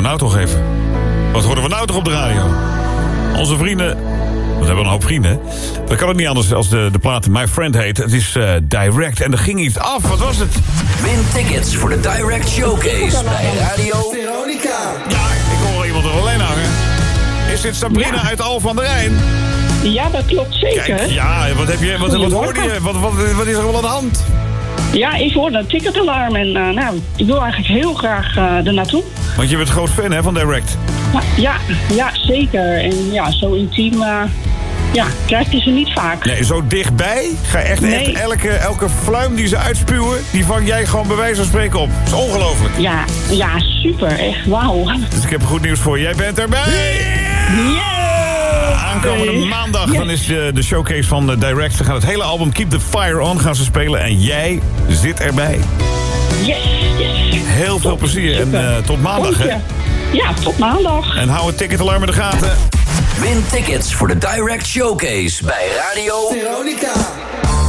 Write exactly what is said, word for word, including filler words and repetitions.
nou toch even? Wat horen we nou toch op de radio? Onze vrienden... We hebben een hoop vrienden, hè? Dat kan ook niet anders als de, de plaat My Friend heet. Het is uh, Direct en er ging iets af. Wat was het? Win tickets voor de Direct Showcase bij Radio Veronica. Ja, ik hoor iemand er alleen hangen. Is dit Sabrina ja. uit Al van der Rijn? Ja, dat klopt zeker. Kijk, ja, wat, heb je, wat, wat hoorde je? Wat, wat, wat is er wel aan de hand? Ja, ik hoorde een ticketalarm en uh, nou, ik wil eigenlijk heel graag uh, er naartoe. Want je bent groot fan, hè, van Direct? Ja, ja, zeker. En ja, zo intiem uh, ja, krijg je ze niet vaak. Nee, zo dichtbij? Ga je echt, nee. echt elke, elke fluim die ze uitspuwen, die vang jij gewoon bij wijze van spreken op. Dat is ongelooflijk. Ja, ja, super. Echt, wauw. Dus ik heb goed nieuws voor je. Jij bent erbij! Yeah! Yeah! Aankomende nee. maandag yeah. dan is de, de showcase van Direct. Ze gaan het hele album Keep the Fire On gaan ze spelen. En jij zit erbij. Yes, yes. Heel veel plezier. En uh, tot maandag, hè? Ja, tot maandag. En hou het ticketalarm in de gaten. Win tickets voor de Direct Showcase bij Radio Veronica.